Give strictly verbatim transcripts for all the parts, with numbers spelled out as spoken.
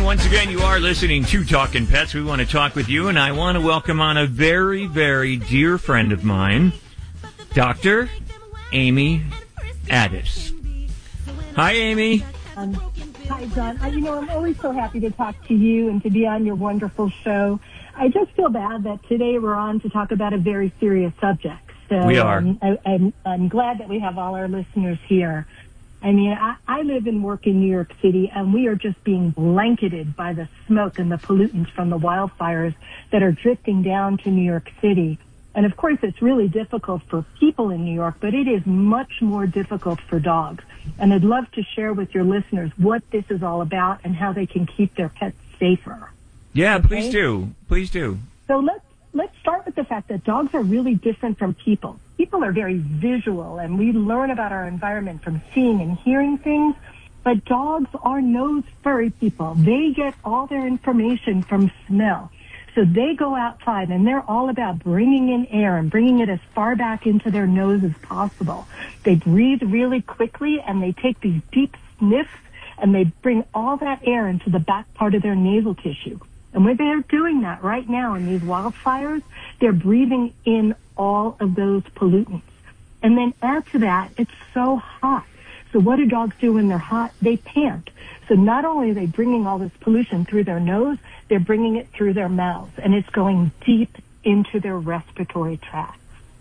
once again, you are listening to Talkin' Pets. We want to talk with you, and I want to welcome on a very, very dear friend of mine, Doctor Amy Addis. Hi, Amy. Um, hi, John. I, you know, I'm always so happy to talk to you and to be on your wonderful show. I just feel bad that today we're on to talk about a very serious subject. So, we are. Um, I, I'm, I'm glad that we have all our listeners here. I mean, I, I live and work in New York City, and we are just being blanketed by the smoke and the pollutants from the wildfires that are drifting down to New York City. And, of course, it's really difficult for people in New York, but it is much more difficult for dogs. And I'd love to share with your listeners what this is all about and how they can keep their pets safer. Yeah, okay? please do. Please do. So let's let's start with the fact that dogs are really different from people. People are very visual, and we learn about our environment from seeing and hearing things. But dogs are nose furry people. They get all their information from smell. So they go outside, and they're all about bringing in air and bringing it as far back into their nose as possible. They breathe really quickly, and they take these deep sniffs, and they bring all that air into the back part of their nasal tissue. And when they're doing that right now in these wildfires, they're breathing in all of those pollutants. And then add to that, it's so hot. So what do dogs do when they're hot? They pant. So not only are they bringing all this pollution through their nose, they're bringing it through their mouths, and it's going deep into their respiratory tract.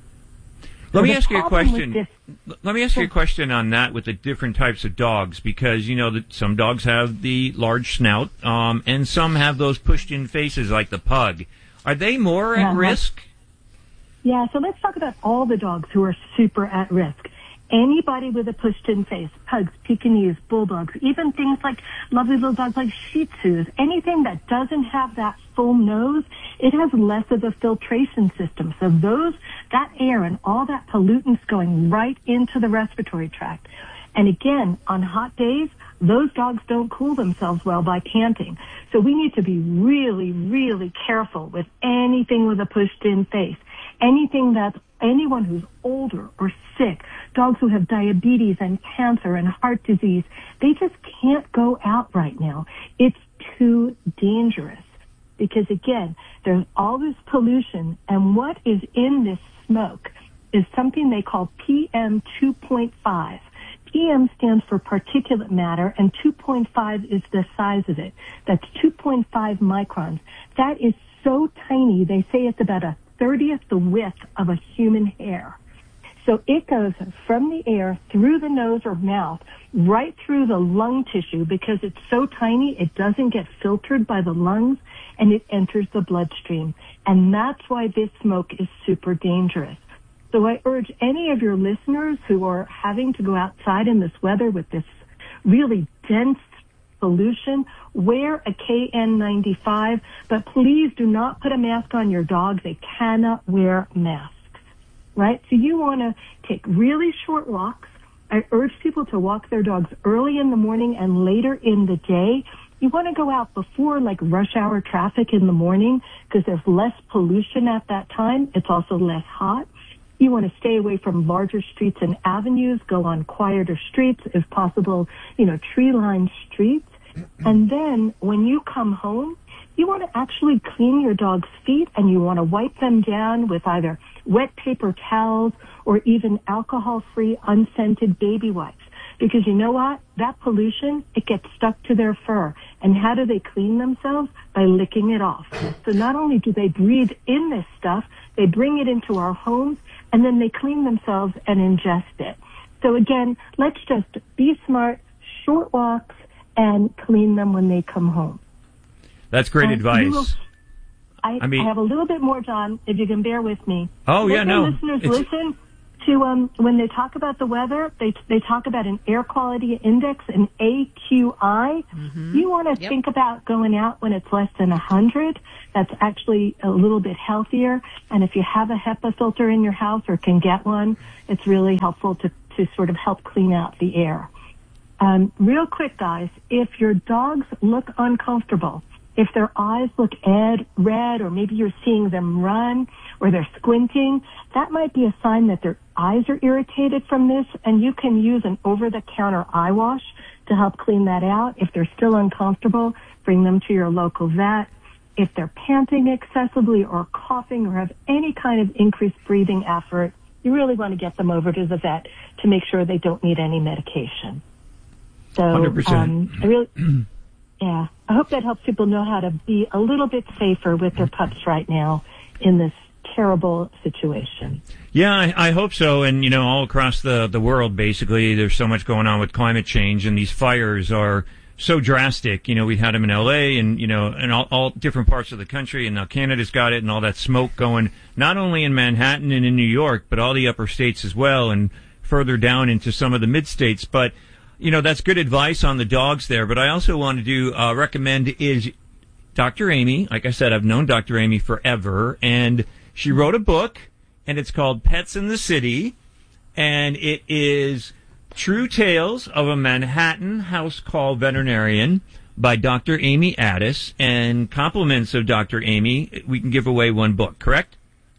Let so me ask you a question. This, Let me ask you a question on that with the different types of dogs, because you know that some dogs have the large snout, um, and some have those pushed-in faces like the pug. Are they more at uh-huh. risk? Yeah. So let's talk about all the dogs who are super at risk. Anybody with a pushed-in face, pugs, Pekingese, bulldogs, even things like lovely little dogs like Shih Tzus, anything that doesn't have that full nose, it has less of a filtration system. So those, that air and all that pollutants going right into the respiratory tract. And again, on hot days, those dogs don't cool themselves well by panting. So we need to be really, really careful with anything with a pushed-in face. Anything that's anyone who's older or sick, dogs who have diabetes and cancer and heart disease, they just can't go out right now. It's too dangerous because, again, there's all this pollution, and what is in this smoke is something they call P M two point five. P M stands for particulate matter, and two point five is the size of it. That's two point five microns. That is so tiny, they say it's about a thirtieth the width of a human hair. So it goes from the air through the nose or mouth, right through the lung tissue because it's so tiny it doesn't get filtered by the lungs and it enters the bloodstream. And that's why this smoke is super dangerous. So I urge any of your listeners who are having to go outside in this weather with this really dense pollution, wear a K N ninety-five, but please do not put a mask on your dog. They cannot wear masks, right? So you want to take really short walks. I urge people to walk their dogs early in the morning and later in the day. You want to go out before like rush hour traffic in the morning because there's less pollution at that time. It's also less hot. You want to stay away from larger streets and avenues, go on quieter streets, if possible, you know, tree-lined streets. And then when you come home, you want to actually clean your dog's feet and you want to wipe them down with either wet paper towels or even alcohol-free unscented baby wipes. Because you know what? That pollution, it gets stuck to their fur. And how do they clean themselves? By licking it off. So not only do they breathe in this stuff, they bring it into our homes, and then they clean themselves and ingest it. So again, let's just be smart, short walks, and clean them when they come home. That's great and advice. Will, I, I mean, I have a little bit more, John, if you can bear with me. Oh, Let yeah, no. listeners It's... listen to, um, when they talk about the weather, they they talk about an air quality index, an A Q I. Mm-hmm. You want to yep. think about going out when it's less than one hundred. That's actually a little bit healthier. And if you have a HEPA filter in your house or can get one, it's really helpful to, to sort of help clean out the air. Um, real quick, guys, if your dogs look uncomfortable, if their eyes look ed, red, or maybe you're seeing them run, or they're squinting, that might be a sign that their eyes are irritated from this, and you can use an over-the-counter eye wash to help clean that out. If they're still uncomfortable, bring them to your local vet. If they're panting excessively or coughing or have any kind of increased breathing effort, you really want to get them over to the vet to make sure they don't need any medication. So, one hundred percent. Um, I really, yeah, I hope that helps people know how to be a little bit safer with their pups right now in this terrible situation. Yeah, I, I hope so. And, you know, all across the, the world, basically, there's so much going on with climate change, and these fires are so drastic. You know, we had them in L A and, you know, in all, all different parts of the country, and now Canada's got it, and all that smoke going not only in Manhattan and in New York, but all the upper states as well, and further down into some of the mid-states. But, you know, that's good advice on the dogs there. But I also want to do uh, recommend is Doctor Amy. Like I said, I've known Doctor Amy forever, and she wrote a book, and it's called Pets in the City, and it is True Tales of a Manhattan House Call Veterinarian by Doctor Amy Addis, and compliments of Doctor Amy, we can give away one book, correct?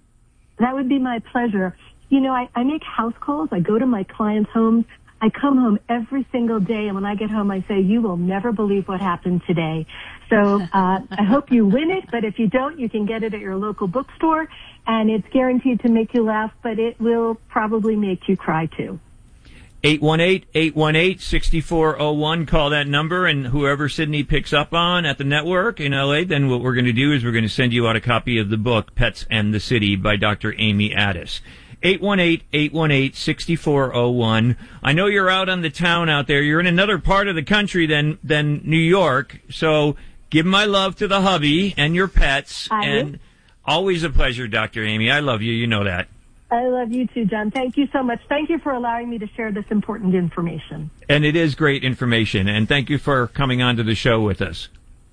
That would be my pleasure. You know, I, I make house calls. I go to my clients' homes. I come home every single day, and when I get home, I say, you will never believe what happened today. So uh, I hope you win it, but if you don't, you can get it at your local bookstore, and it's guaranteed to make you laugh, but it will probably make you cry, too. eight one eight, eight one eight, six four zero one. Call that number, and whoever Sydney picks up on at the network in L A, then what we're going to do is we're going to send you out a copy of the book, Pets and the City by Doctor Amy Addis. eight one eight, eight one eight, six four zero one. I know you're out on the town out there. You're in another part of the country than, than New York, so give my love to the hubby and your pets. Hi. And always a pleasure, Doctor Amy. I love you. You know that. I love you too, John. Thank you so much. Thank you for allowing me to share this important information. And it is great information. And thank you for coming on to the show with us.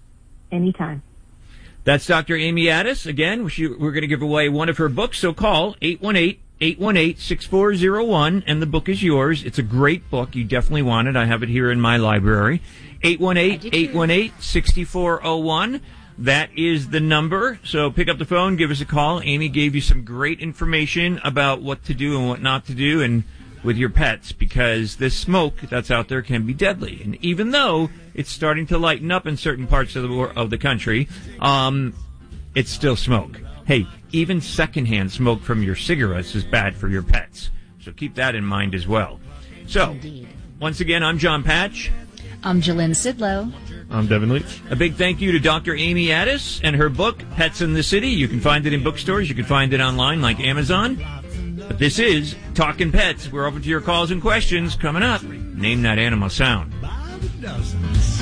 Anytime. That's Doctor Amy Addis. Again, we're going to give away one of her books, so call eight one eight, eight one eight, six four zero one, and the book is yours. It's a great book. You definitely want it. I have it here in my library. eight one eight, eight one eight, six four zero one. That is the number. So pick up the phone, give us a call. Amy gave you some great information about what to do and what not to do and with your pets, because this smoke that's out there can be deadly. And even though it's starting to lighten up in certain parts of the of the country, um, it's still smoke. Hey, even secondhand smoke from your cigarettes is bad for your pets. So keep that in mind as well. So, Indeed. Once again, I'm John Patch. I'm Jalynn Sidlow. I'm Devin Leach. A big thank you to Doctor Amy Addis and her book, Pets in the City. You can find it in bookstores. You can find it online like Amazon. But this is Talkin' Pets. We're open to your calls and questions. Coming up, Name That Animal Sound.